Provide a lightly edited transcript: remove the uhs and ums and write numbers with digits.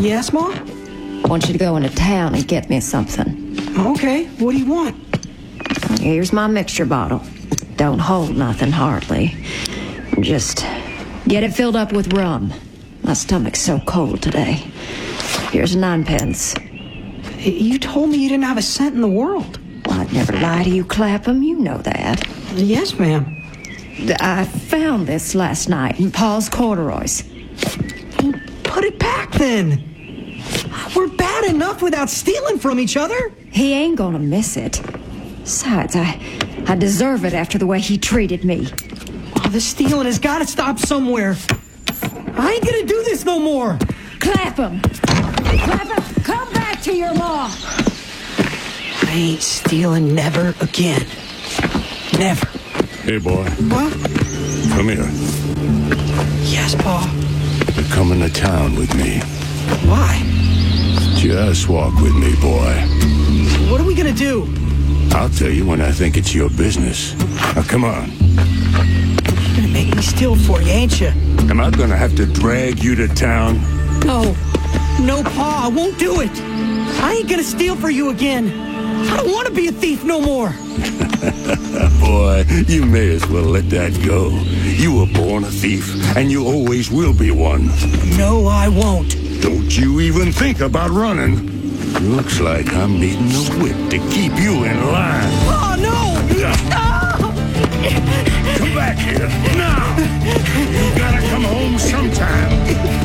Yes, Ma? I want you to go into town and get me something. Okay, what do you want? Here's my mixture bottle. Don't hold nothing, hardly. Just get it filled up with rum. My stomach's so cold today. Here's 9 pence. You told me you didn't have a cent in the world. Well, I'd never lie to you, Clapham. You know that. Yes, ma'am. I found this last night in Paul's corduroys. Well, put it back then. We're bad enough without stealing from each other. He ain't gonna miss it. Besides, I deserve it after the way he treated me. Oh, the stealing has got to stop somewhere. I ain't gonna do this no more. Clapham! Clapham, come back to your ma! I ain't stealing never again. Never. Hey, boy. What? Come here. Yes, Pa. You're coming to town with me. Why? Just walk with me, boy. What are we gonna do? I'll tell you when I think it's your business. Now, come on. You're gonna make me steal for you, ain't you? Am I gonna have to drag you to town? No. No, Pa, I won't do it. I ain't gonna steal for you again. I don't want to be a thief no more. Boy, you may as well let that go. You were born a thief, and you always will be one. No, I won't. Don't you even think about running. Looks like I'm needing a whip to keep you in line. Oh, no! No! Come back here, now! You gotta come home sometime.